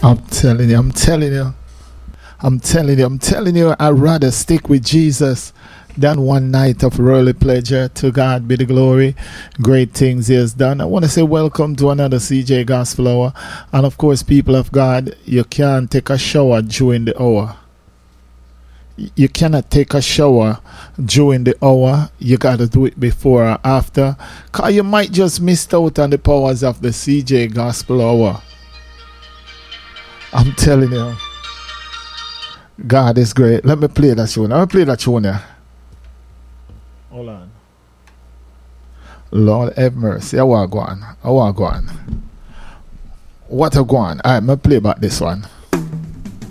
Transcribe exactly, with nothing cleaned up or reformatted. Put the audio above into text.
I'm telling you, I'm telling you, I'm telling you, I'm telling you, I'd rather stick with Jesus than one night of worldly pleasure. To God be the glory. Great things He has done. I want to say welcome to another C J Gospel Hour. And of course, people of God, you can't take a shower during the hour. You cannot take a shower during the hour. You got to do it before or after. Because you might just miss out on the powers of the C J Gospel Hour. I'm telling you, God is great. Let me play that tune. Let me play that tune here. Hold on. Lord have mercy. I want to go on. I want to go on. What a go on. All right, let me play back this one.